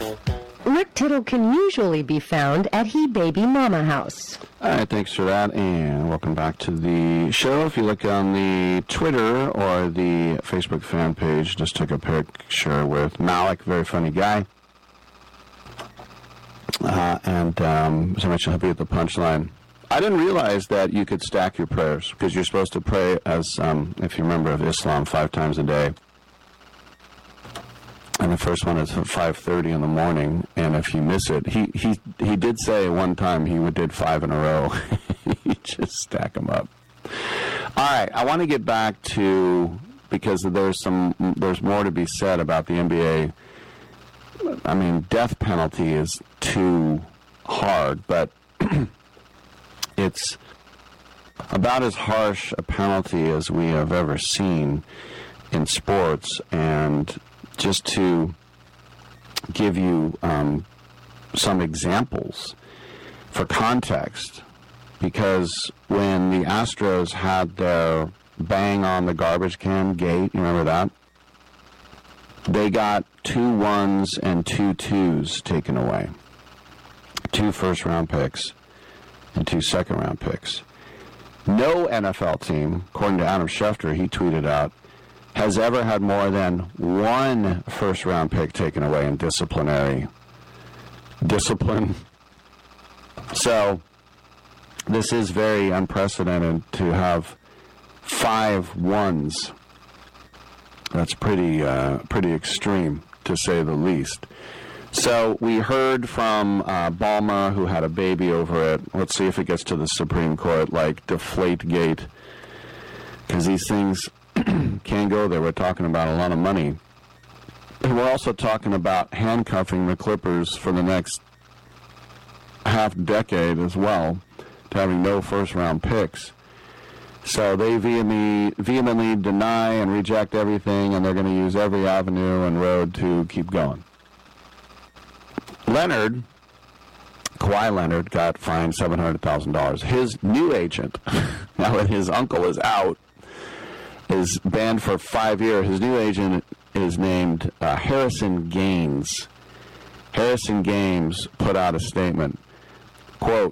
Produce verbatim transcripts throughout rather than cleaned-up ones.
Rick Tittle can usually be found at He Baby Mama House. All right, thanks for that, and welcome back to the show. If you look on the Twitter or the Facebook fan page, just took a picture with Malik, very funny guy. Uh, and um, as I mentioned, happy with the punchline. I didn't realize that you could stack your prayers, because you're supposed to pray, as um, if you remember, of Islam, five times a day. And the first one is at five thirty in the morning, and if you miss it, he, he, he did say one time he would did five in a row. He just stack them up. All right, I want to get back to, because there's some there's more to be said about the N B A. I mean, death penalty is too hard, but it's about as harsh a penalty as we have ever seen in sports. And just to give you um, some examples for context, because when the Astros had their bang on the garbage can gate, you remember that? They got two ones and two twos taken away. Two first-round picks and two second-round picks. No N F L team, according to Adam Schefter, he tweeted out, has ever had more than one first-round pick taken away in disciplinary discipline. So this is very unprecedented to have five ones. That's pretty uh, pretty extreme, to say the least. So we heard from uh, Ballmer, who had a baby over it. Let's see if it gets to the Supreme Court, like Deflategate, because these things can go there. We're talking about a lot of money. And we're also talking about handcuffing the Clippers for the next half decade as well, to having no first-round picks. So they vehemently, vehemently deny and reject everything, and they're going to use every avenue and road to keep going. Leonard, Kawhi Leonard, got fined seven hundred thousand dollars. His new agent, now that his uncle is out, is banned for five years. His new agent is named uh, Harrison Gaines. Harrison Gaines put out a statement. Quote,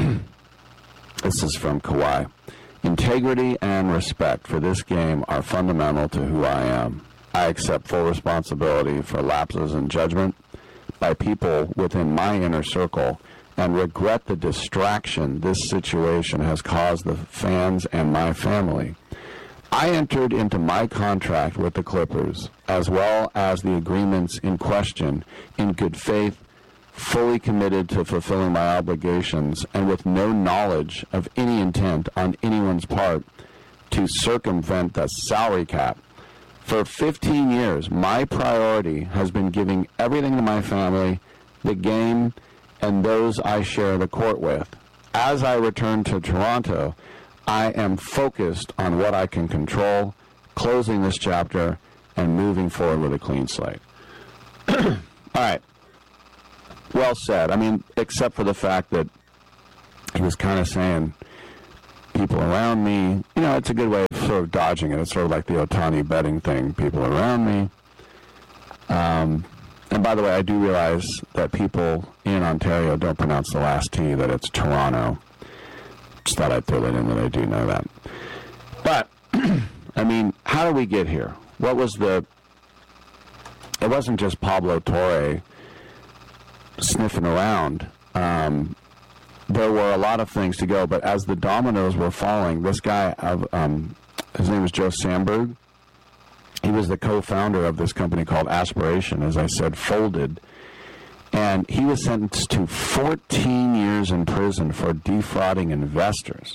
this is from Kawhi. Integrity and respect for this game are fundamental to who I am. I accept full responsibility for lapses in judgment by people within my inner circle and regret the distraction this situation has caused the fans and my family. I entered into my contract with the Clippers, as well as the agreements in question, in good faith, fully committed to fulfilling my obligations, and with no knowledge of any intent on anyone's part to circumvent the salary cap. For fifteen years, my priority has been giving everything to my family, the game, and those I share the court with. As I return to Toronto, I am focused on what I can control, closing this chapter, and moving forward with a clean slate. All right. Well said. I mean, except for the fact that he was kind of saying, people around me, you know, it's a good way of sort of dodging it. It's sort of like the Ohtani betting thing, people around me. Um, and by the way, I do realize that people in Ontario don't pronounce the last T, that it's Toronto. Just thought I'd throw that in, that I do know that. But, I mean, how did we get here? What was the... It wasn't just Pablo Torre sniffing around. Um, there were a lot of things to go, but as the dominoes were falling, this guy, um, his name is Joe Sandberg. He was the co-founder of this company called Aspiration, as I said, folded. And he was sentenced to fourteen years in prison for defrauding investors.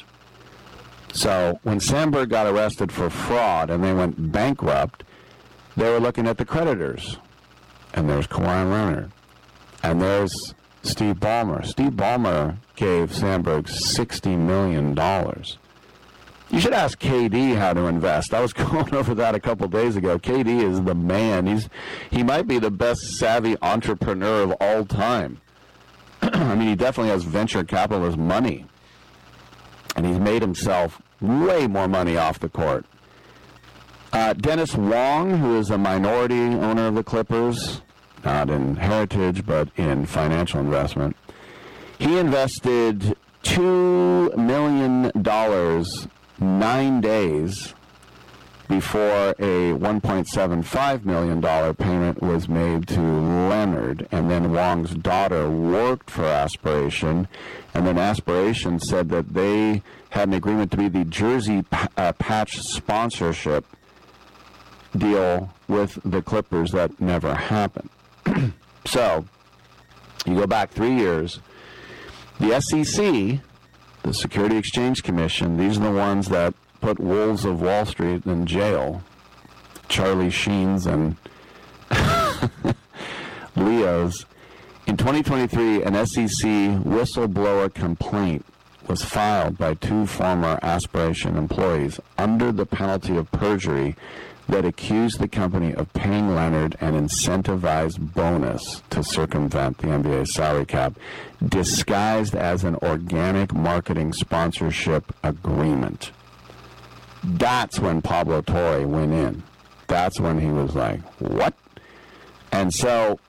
So when Sandberg got arrested for fraud and they went bankrupt, they were looking at the creditors. And there's Kawhi Leonard. And there's Steve Ballmer. Steve Ballmer gave Sandberg sixty million dollars. You should ask K D how to invest. I was going over that a couple days ago. K D is the man. He's he might be the best savvy entrepreneur of all time. I mean, he definitely has venture capitalist money. And he's made himself way more money off the court. Uh, Dennis Wong, who is a minority owner of the Clippers, not in heritage, but in financial investment. He invested two million dollars nine days before a one point seven five million dollars payment was made to Leonard. And then Wong's daughter worked for Aspiration, and then Aspiration said that they had an agreement to be the Jersey uh, Patch sponsorship deal with the Clippers that never happened. So, you go back three years, the S E C, the Security Exchange Commission, these are the ones that put wolves of Wall Street in jail, Charlie Sheens and Leos. In twenty twenty-three, an S E C whistleblower complaint was filed by two former Aspiration employees under the penalty of perjury that accused the company of paying Leonard an incentivized bonus to circumvent the N B A's salary cap, disguised as an organic marketing sponsorship agreement. That's when Pablo Torre went in. That's when he was like, what? And so,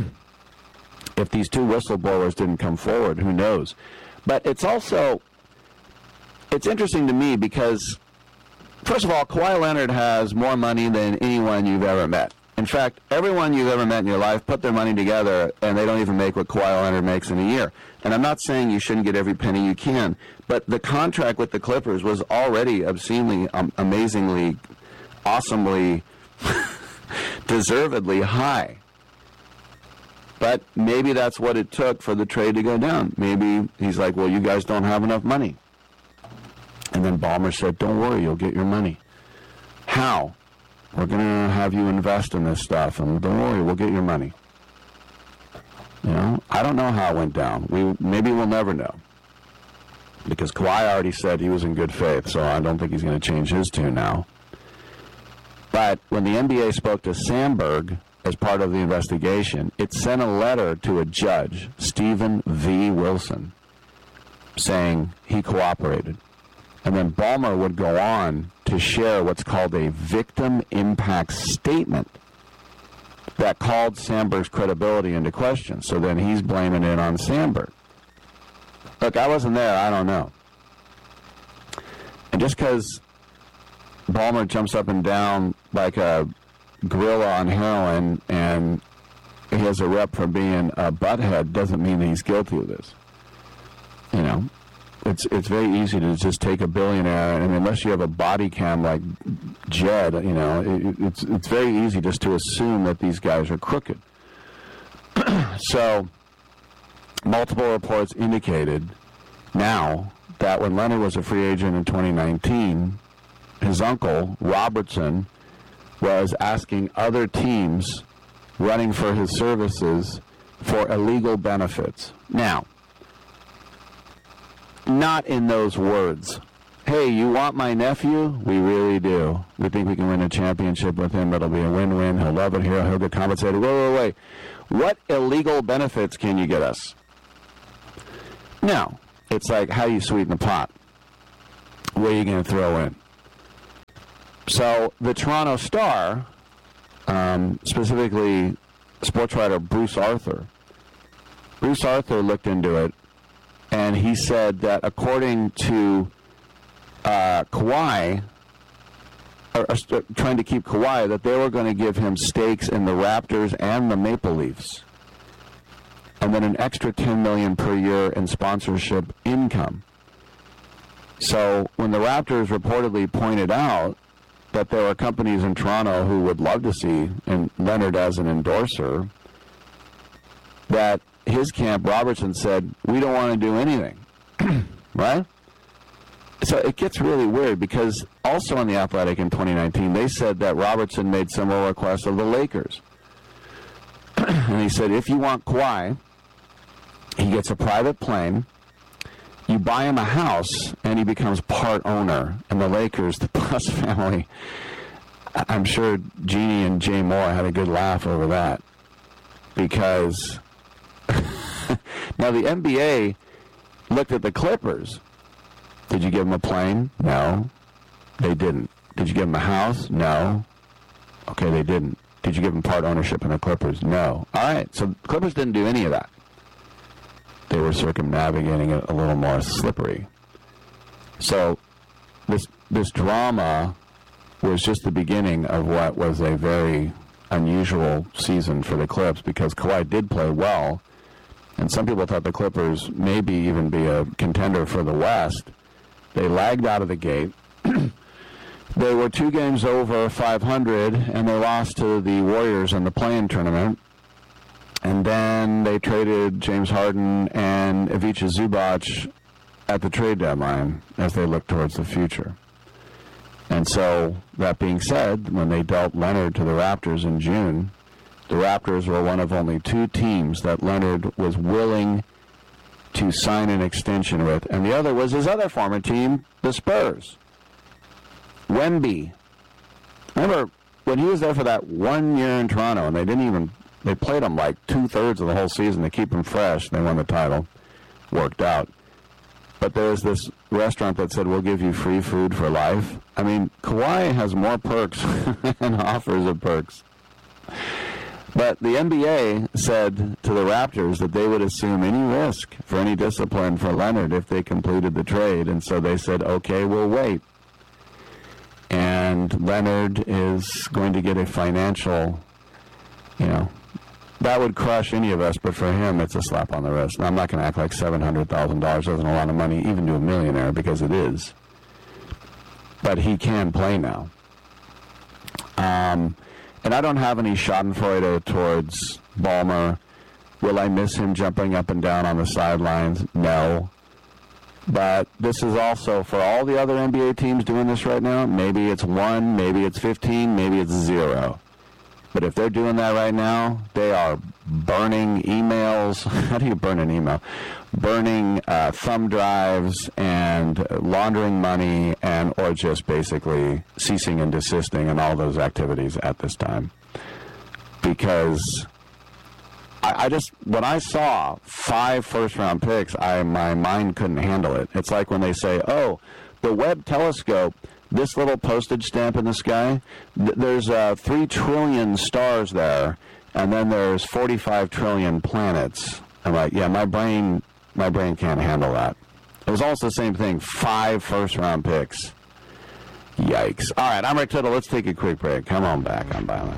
if these two whistleblowers didn't come forward, who knows? But it's also, it's interesting to me because, first of all, Kawhi Leonard has more money than anyone you've ever met. In fact, everyone you've ever met in your life put their money together, and they don't even make what Kawhi Leonard makes in a year. And I'm not saying you shouldn't get every penny you can, but the contract with the Clippers was already obscenely, um, amazingly, awesomely, deservedly high. But maybe that's what it took for the trade to go down. Maybe he's like, well, you guys don't have enough money. And then Ballmer said, don't worry, you'll get your money. How? We're going to have you invest in this stuff, and don't worry, we'll get your money. You know, I don't know how it went down. We maybe we'll never know. Because Kawhi already said he was in good faith, so I don't think he's going to change his tune now. But when the N B A spoke to Sandberg as part of the investigation, it sent a letter to a judge, Stephen V. Wilson, saying he cooperated. And then Ballmer would go on to share what's called a victim impact statement that called Sandberg's credibility into question. So then he's blaming it on Sandberg. Look, I wasn't there. I don't know. And just because Ballmer jumps up and down like a gorilla on heroin and he has a rep for being a butthead doesn't mean that he's guilty of this. You know, it's it's very easy to just take a billionaire, and unless you have a body cam like Jed, you know, it, it's it's very easy just to assume that these guys are crooked. So, multiple reports indicated now that when Leonard was a free agent in twenty nineteen, his uncle, Robertson, was asking other teams running for his services for illegal benefits. Now, not in those words. Hey, you want my nephew? We really do. We think we can win a championship with him. It'll be a win-win. He'll love it here. He'll get compensated. Wait, wait, wait. What illegal benefits can you get us? No. It's like, how do you sweeten the pot? What are you going to throw in? So the Toronto Star, um, specifically sports writer Bruce Arthur, Bruce Arthur looked into it, and he said that according to uh, Kawhi, or, or trying to keep Kawhi, that they were going to give him stakes in the Raptors and the Maple Leafs, and then an extra ten million dollars per year in sponsorship income. So when the Raptors reportedly pointed out that there are companies in Toronto who would love to see and Leonard as an endorser, that his camp, Robertson, said, we don't want to do anything. Right? So it gets really weird because also on The Athletic in twenty nineteen, they said that Robertson made similar requests of the Lakers. And he said, if you want Kawhi, he gets a private plane, you buy him a house, and he becomes part owner. And the Lakers, the Plus family, I'm sure Jeannie and Jay Moore had a good laugh over that. Because now the N B A looked at the Clippers. Did you give them a plane? No. They didn't. Did you give them a house? No. Okay, they didn't. Did you give them part ownership in the Clippers? No. All right, so Clippers didn't do any of that. They were circumnavigating it a little more slippery. So this this drama was just the beginning of what was a very unusual season for the Clips, because Kawhi did play well, and some people thought the Clippers maybe even be a contender for the West. They lagged out of the gate. They were two games over five hundred, and they lost to the Warriors in the play-in tournament. And then they traded James Harden and Ivica Zubac at the trade deadline as they looked towards the future. And so, that being said, when they dealt Leonard to the Raptors in June, the Raptors were one of only two teams that Leonard was willing to sign an extension with. And the other was his other former team, the Spurs. Wemby. Remember, when he was there for that one year in Toronto, and they didn't even, they played him like two-thirds of the whole season to keep him fresh. They won the title. Worked out. But there was this restaurant that said, we'll give you free food for life. I mean, Kawhi has more perks and offers of perks. But the N B A said to the Raptors that they would assume any risk for any discipline for Leonard if they completed the trade. And so they said, okay, we'll wait. And Leonard is going to get a financial, you know, that would crush any of us, but for him, it's a slap on the wrist. And I'm not going to act like seven hundred thousand dollars isn't a lot of money, even to a millionaire, because it is. But he can play now. Um, and I don't have any schadenfreude towards Ballmer. Will I miss him jumping up and down on the sidelines? No. But this is also, for all the other N B A teams doing this right now, maybe it's one, maybe it's fifteen, maybe it's zero. But if they're doing that right now, they are burning emails. How do you burn an email? Burning uh, thumb drives and laundering money, and or just basically ceasing and desisting in all those activities at this time. Because I, I just, when I saw five first-round picks, I my mind couldn't handle it. It's like when they say, oh, the Webb telescope, this little postage stamp in the sky, th- there's uh, three trillion stars there, and then there's forty-five trillion planets. I'm like, yeah, my brain, my brain can't handle that. It was almost the same thing, five first-round picks. Yikes. All right, I'm Rick Tittle. Let's take a quick break. Come on back. I'm Byron.